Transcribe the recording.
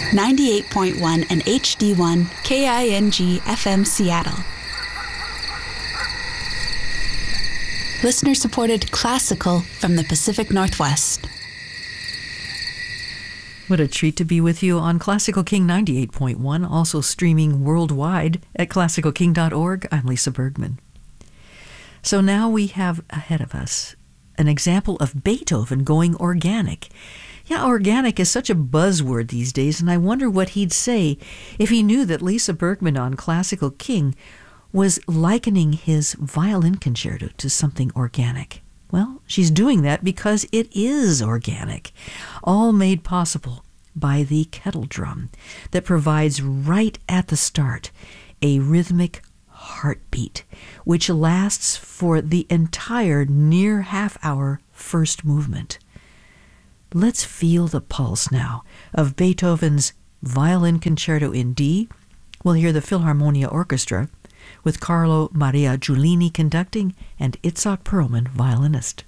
98.1 and HD1 KING FM Seattle. Listener-supported classical from the Pacific Northwest. What a treat to be with you on Classical King 98.1, also streaming worldwide at classicalking.org. I'm Lisa Bergman. So now we have ahead of us an example of Beethoven going organic. Yeah, organic is such a buzzword these days, and I wonder what he'd say if he knew that Lisa Bergman on Classical King was likening his violin concerto to something organic. Well, she's doing that because it is organic, all made possible by the kettle drum that provides right at the start a rhythmic heartbeat, which lasts for the entire near half-hour first movement. Let's feel the pulse now of Beethoven's Violin Concerto in D. We'll hear the Philharmonia Orchestra with Carlo Maria Giulini conducting and Itzhak Perlman violinist.